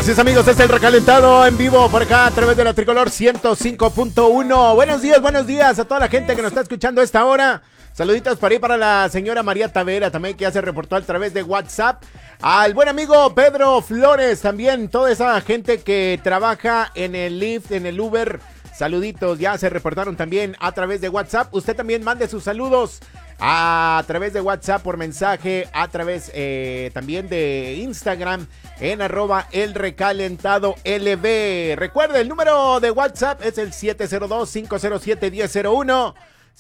Así es, amigos, es el recalentado en vivo por acá a través de la Tricolor 105.1. Buenos días a toda la gente que nos está escuchando a esta hora. Saluditos para ahí para la señora María Tavera también, que ya se reportó a través de WhatsApp. Al buen amigo Pedro Flores también, toda esa gente que trabaja en el Lyft, en el Uber. Saluditos, ya se reportaron también a través de WhatsApp. Usted también mande sus saludos a través de WhatsApp por mensaje, a través también de Instagram en @elrecalentadolb. Recuerde, el número de WhatsApp es el 702-507-1001.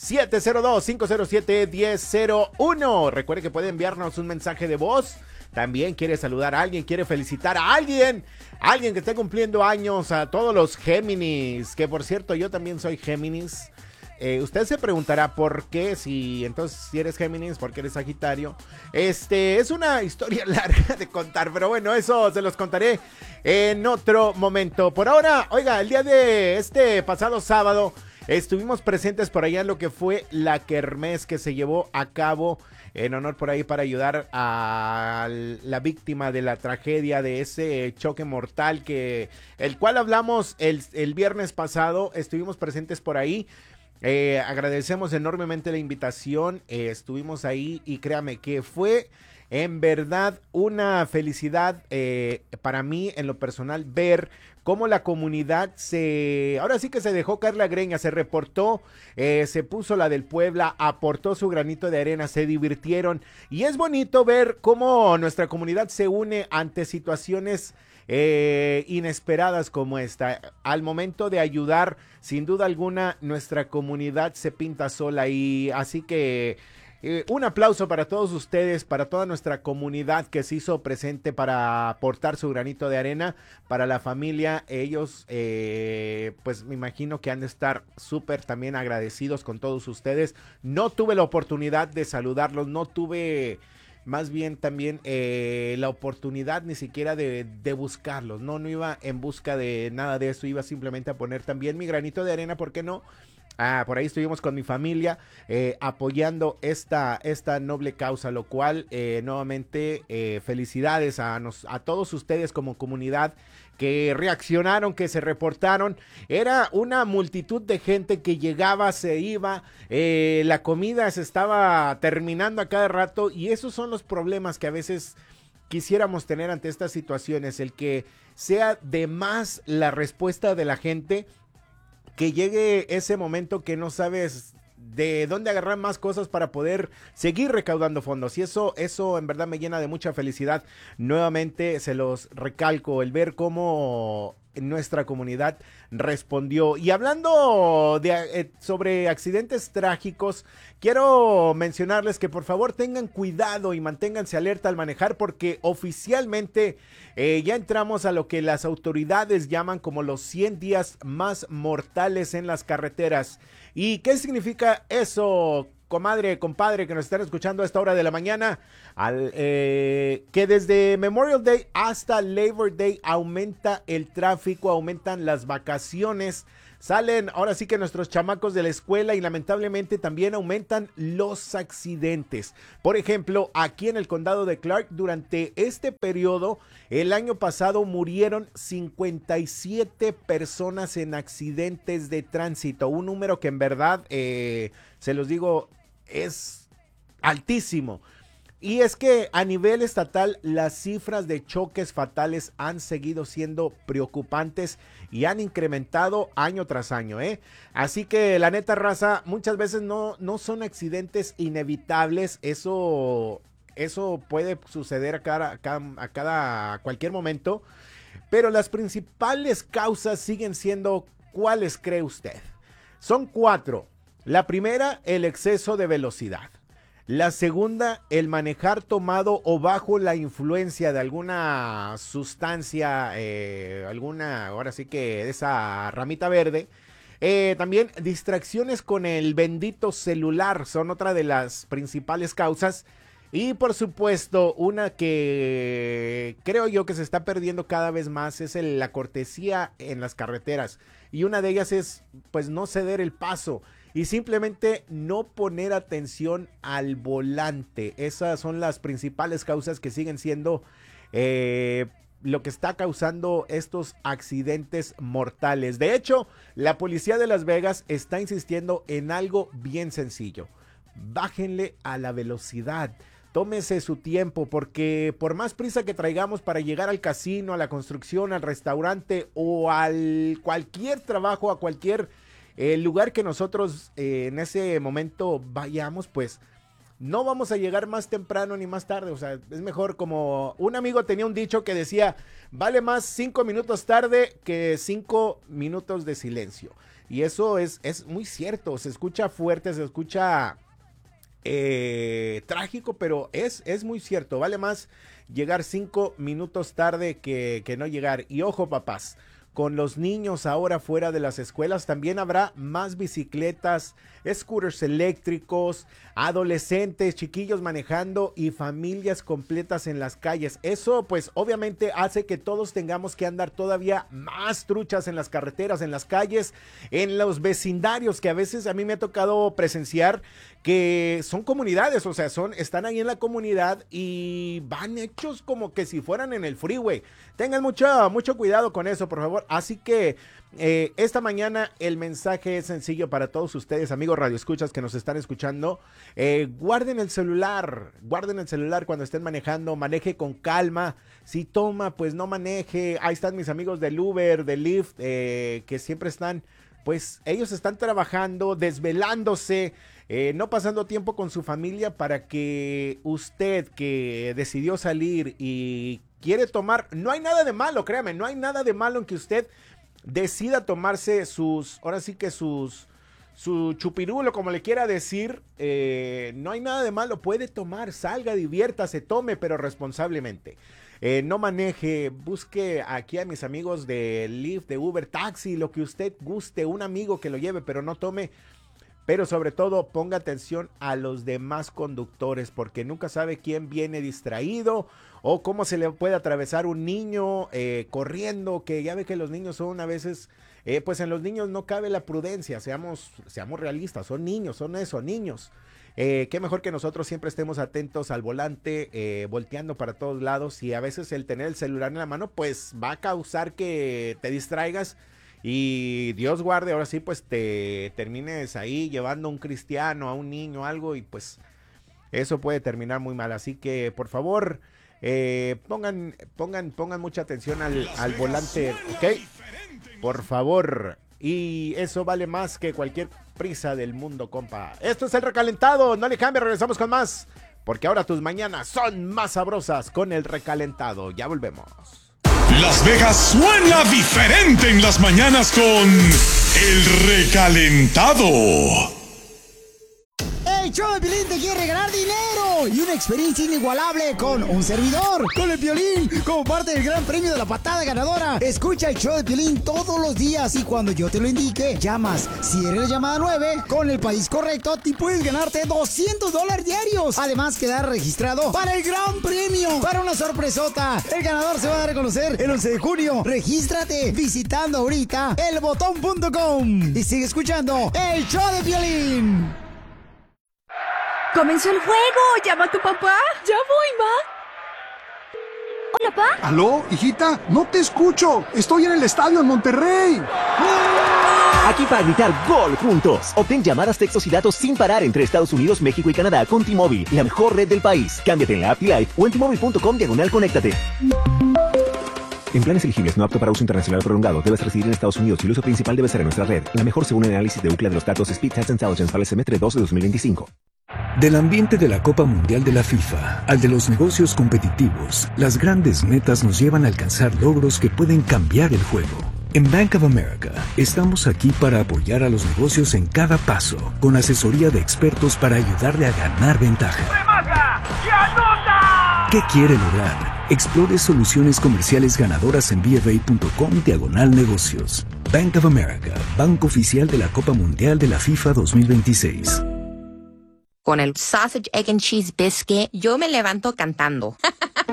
702-507-1001. Recuerde que puede enviarnos un mensaje de voz. También quiere saludar a alguien, quiere felicitar a alguien que esté cumpliendo años, a todos los Géminis, que por cierto yo también soy Géminis. Usted se preguntará por qué, si eres Géminis, por qué eres Sagitario. Es una historia larga de contar, pero bueno, eso se los contaré en otro momento. Por ahora, oiga, el día de este pasado sábado estuvimos presentes por allá en lo que fue la kermés que se llevó a cabo en honor por ahí para ayudar a la víctima de la tragedia de ese choque mortal el cual hablamos el viernes pasado. Estuvimos presentes por ahí. Agradecemos enormemente la invitación. Estuvimos ahí y créame que fue en verdad una felicidad para mí en lo personal ver cómo la comunidad ahora sí que se dejó caer la greña, se reportó, se puso la del Puebla, aportó su granito de arena, se divirtieron y es bonito ver cómo nuestra comunidad se une ante situaciones inesperadas como esta. Al momento de ayudar, sin duda alguna, nuestra comunidad se pinta sola y así que un aplauso para todos ustedes, para toda nuestra comunidad que se hizo presente para aportar su granito de arena para la familia. Ellos, pues me imagino que han de estar súper también agradecidos con todos ustedes. No tuve la oportunidad de saludarlos, no tuve más bien también la oportunidad ni siquiera de buscarlos. No iba en busca de nada de eso, iba simplemente a poner también mi granito de arena, ¿por qué no? Por ahí estuvimos con mi familia apoyando esta noble causa, lo cual nuevamente felicidades a todos ustedes como comunidad que reaccionaron, que se reportaron. Era una multitud de gente que llegaba, se iba, la comida se estaba terminando a cada rato y esos son los problemas que a veces quisiéramos tener ante estas situaciones, el que sea de más la respuesta de la gente, que llegue ese momento que no sabes de dónde agarrar más cosas para poder seguir recaudando fondos. Y eso en verdad me llena de mucha felicidad. Nuevamente se los recalco, el ver cómo nuestra comunidad respondió. Y hablando sobre accidentes trágicos, quiero mencionarles que por favor tengan cuidado y manténganse alerta al manejar, porque oficialmente ya entramos a lo que las autoridades llaman como los 100 días más mortales en las carreteras. ¿Y qué significa eso, comadre, compadre, que nos están escuchando a esta hora de la mañana? Que desde Memorial Day hasta Labor Day aumenta el tráfico, aumentan las vacaciones, salen ahora sí que nuestros chamacos de la escuela y lamentablemente también aumentan los accidentes. Por ejemplo, aquí en el condado de Clark, durante este periodo, el año pasado murieron 57 personas en accidentes de tránsito, un número que en verdad, se los digo, es altísimo. Y es que a nivel estatal las cifras de choques fatales han seguido siendo preocupantes y han incrementado año tras año, Así que la neta, raza, muchas veces no son accidentes inevitables. Eso puede suceder a cualquier momento, pero las principales causas siguen siendo, ¿cuáles cree usted? Son 4. La primera, el exceso de velocidad. La segunda, el manejar tomado o bajo la influencia de alguna sustancia, ahora sí que esa ramita verde. También distracciones con el bendito celular son otra de las principales causas. Y por supuesto, una que creo yo que se está perdiendo cada vez más es la cortesía en las carreteras. Y una de ellas es pues no ceder el paso y simplemente no poner atención al volante. Esas son las principales causas que siguen siendo lo que está causando estos accidentes mortales. De hecho, la policía de Las Vegas está insistiendo en algo bien sencillo. Bájenle a la velocidad. Tómese su tiempo, porque por más prisa que traigamos para llegar al casino, a la construcción, al restaurante o al cualquier trabajo, a cualquier lugar que nosotros en ese momento vayamos, pues no vamos a llegar más temprano ni más tarde. O sea, es mejor, como un amigo tenía un dicho que decía, vale más 5 minutos tarde que 5 minutos de silencio. Y eso es muy cierto, se escucha fuerte, se escucha trágico, pero es muy cierto. Vale más llegar 5 minutos tarde que no llegar. Y ojo, papás, con los niños ahora fuera de las escuelas también habrá más bicicletas, scooters eléctricos, adolescentes, chiquillos manejando y familias completas en las calles. Eso pues obviamente hace que todos tengamos que andar todavía más truchas en las carreteras, en las calles, en los vecindarios, que a veces a mí me ha tocado presenciar que son comunidades, o sea, están ahí en la comunidad y van hechos como que si fueran en el freeway. Tengan mucho cuidado con eso, por favor. Así que esta mañana el mensaje es sencillo para todos ustedes, amigos radioescuchas que nos están escuchando. Guarden el celular cuando estén manejando, maneje con calma. Si toma, pues no maneje. Ahí están mis amigos del Uber, del Lyft, que siempre están, pues ellos están trabajando, desvelándose, no pasando tiempo con su familia, para que usted que decidió salir y quiere tomar, no hay nada de malo, créame, no hay nada de malo en que usted decida tomarse su chupirulo, como le quiera decir. No hay nada de malo, puede tomar, salga, diviértase, tome, pero responsablemente. No maneje, busque aquí a mis amigos de Lyft, de Uber, taxi, lo que usted guste, un amigo que lo lleve, pero no tome. Pero sobre todo ponga atención a los demás conductores, porque nunca sabe quién viene distraído o cómo se le puede atravesar un niño corriendo, que ya ve que los niños son a veces, pues en los niños no cabe la prudencia, seamos realistas, son niños, niños. Qué mejor que nosotros siempre estemos atentos al volante, volteando para todos lados, y a veces el tener el celular en la mano pues va a causar que te distraigas. Y Dios guarde, ahora sí, pues te termines ahí llevando a un cristiano, a un niño, algo, y pues eso puede terminar muy mal. Así que, por favor, pongan mucha atención al volante, ¿ok? Por favor. Y eso vale más que cualquier prisa del mundo, compa. Esto es El Recalentado, no le cambie, regresamos con más, porque ahora tus mañanas son más sabrosas con El Recalentado. Ya volvemos. Las Vegas suena diferente en las mañanas con El Recalentado. El show de Piolín te quiere regalar dinero y una experiencia inigualable con un servidor, con el Piolín, como parte del gran premio de la patada ganadora. Escucha el show de Piolín todos los días y cuando yo te lo indique, llamas. Si eres la llamada 9, con el país correcto, te puedes ganarte $200 diarios. Además, quedar registrado para el gran premio, para una sorpresota. El ganador se va a dar a conocer el 11 de junio. Regístrate visitando ahorita elbotón.com y sigue escuchando el show de Piolín. ¡Comenzó el juego! ¡Llama a tu papá! ¡Ya voy, ma! Hola, pa. ¿Aló, hijita? No te escucho. Estoy en el estadio en Monterrey. Aquí para gritar gol juntos. Obtén llamadas, textos y datos sin parar entre Estados Unidos, México y Canadá con T-Mobile, la mejor red del país. Cámbiate en la app T-Life o en T-Mobile.com/conéctate. En planes elegibles no apto para uso internacional prolongado, debes residir en Estados Unidos y el uso principal debe ser en nuestra red. La mejor según el análisis de Ookla de los datos Speed Test Intelligence para el semestre 2 de 2025. Del ambiente de la Copa Mundial de la FIFA al de los negocios competitivos, las grandes metas nos llevan a alcanzar logros que pueden cambiar el juego. En Bank of America, estamos aquí para apoyar a los negocios en cada paso, con asesoría de expertos para ayudarle a ganar ventaja. ¡Remata! ¡Y anota! ¿Qué quiere lograr? Explore soluciones comerciales ganadoras en bfa.com/negocios. Bank of America, banco oficial de la Copa Mundial de la FIFA 2026. Con el Sausage, Egg and Cheese Biscuit, yo me levanto cantando.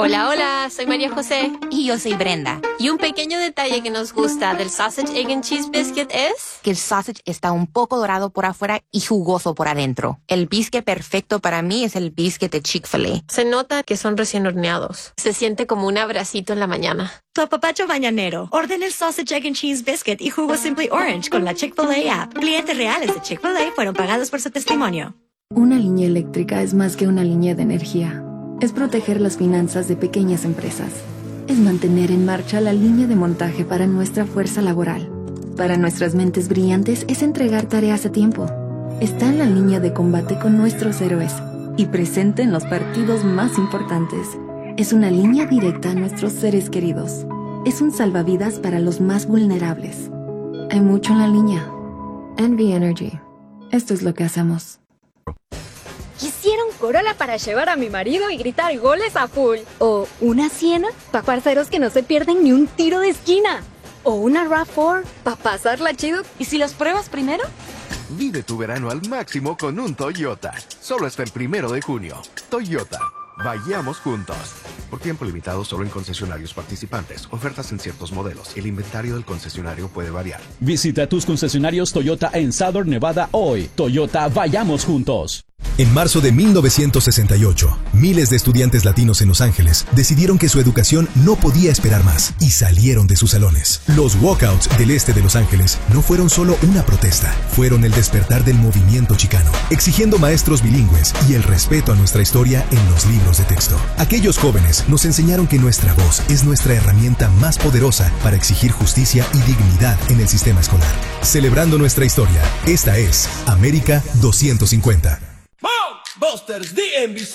Hola, hola, soy María José. Y yo soy Brenda. Y un pequeño detalle que nos gusta del Sausage, Egg and Cheese Biscuit es... que el sausage está un poco dorado por afuera y jugoso por adentro. El biscuit perfecto para mí es el biscuit de Chick-fil-A. Se nota que son recién horneados. Se siente como un abracito en la mañana. Tu apapacho mañanero. Orden el Sausage, Egg and Cheese Biscuit y jugo Simply Orange con la Chick-fil-A app. Clientes reales de Chick-fil-A fueron pagados por su testimonio. Una línea eléctrica es más que una línea de energía. Es proteger las finanzas de pequeñas empresas. Es mantener en marcha la línea de montaje para nuestra fuerza laboral. Para nuestras mentes brillantes es entregar tareas a tiempo. Está en la línea de combate con nuestros héroes y presente en los partidos más importantes. Es una línea directa a nuestros seres queridos. Es un salvavidas para los más vulnerables. Hay mucho en la línea. Envy Energy. Esto es lo que hacemos. Quisiera un Corolla para llevar a mi marido y gritar goles a full. O una Siena para parceros que no se pierden ni un tiro de esquina. O una RAV4 para pasarla chido. ¿Y si los pruebas primero? Vive tu verano al máximo con un Toyota. Solo hasta el 1 de junio. Toyota. Vayamos juntos. Por tiempo limitado solo en concesionarios participantes. Ofertas en ciertos modelos. El inventario del concesionario puede variar. Visita tus concesionarios Toyota en Southern Nevada hoy. Toyota, vayamos juntos. En marzo de 1968, miles de estudiantes latinos en Los Ángeles decidieron que su educación no podía esperar más y salieron de sus salones. Los walkouts del este de Los Ángeles no fueron solo una protesta, fueron el despertar del movimiento chicano, exigiendo maestros bilingües y el respeto a nuestra historia en los libros de texto. Aquellos jóvenes nos enseñaron que nuestra voz es nuestra herramienta más poderosa para exigir justicia y dignidad en el sistema escolar. Celebrando nuestra historia, esta es América 250. Busters DMV